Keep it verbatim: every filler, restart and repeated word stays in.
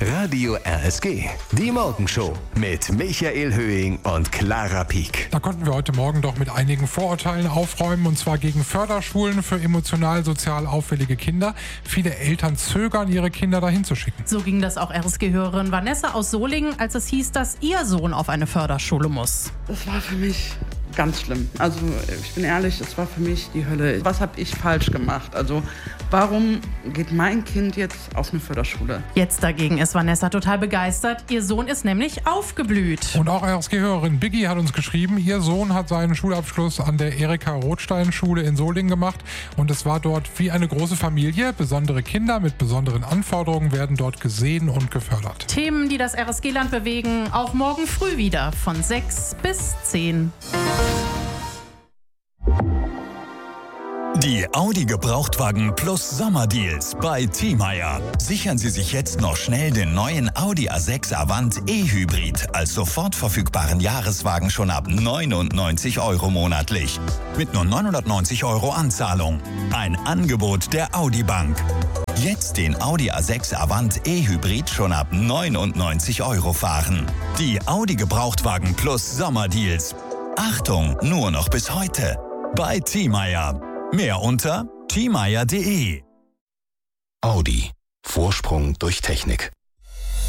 Radio R S G, die Morgenshow mit Michael Höhing und Clara Pieck. Da konnten wir heute Morgen doch mit einigen Vorurteilen aufräumen, und zwar gegen Förderschulen für emotional-sozial auffällige Kinder. Viele Eltern zögern, ihre Kinder dahin zu schicken. So ging das auch R S G-Hörerin Vanessa aus Solingen, als es hieß, dass ihr Sohn auf eine Förderschule muss. Das war für mich ganz schlimm. Also ich bin ehrlich, es war für mich die Hölle. Was habe ich falsch gemacht? Also warum geht mein Kind jetzt auf eine Förderschule? Jetzt dagegen ist Vanessa total begeistert. Ihr Sohn ist nämlich aufgeblüht. Und auch R S G-Hörerin Biggie hat uns geschrieben, ihr Sohn hat seinen Schulabschluss an der Erika-Rothstein-Schule in Solingen gemacht und es war dort wie eine große Familie. Besondere Kinder mit besonderen Anforderungen werden dort gesehen und gefördert. Themen, die das R S G-Land bewegen, auch morgen früh wieder von sechs bis zehn. Die Audi Gebrauchtwagen Plus Sommerdeals bei Thiemeyer. Sichern Sie sich jetzt noch schnell den neuen Audi A sechs Avant E-Hybrid als sofort verfügbaren Jahreswagen schon ab neunundneunzig Euro monatlich. Mit nur neunhundertneunzig Euro Anzahlung. Ein Angebot der Audi Bank. Jetzt den Audi A sechs Avant E-Hybrid schon ab neunundneunzig Euro fahren. Die Audi Gebrauchtwagen Plus Sommerdeals. Achtung, nur noch bis heute. Bei Thiemeyer. Mehr unter thiemeyer punkt de. Audi. Vorsprung durch Technik.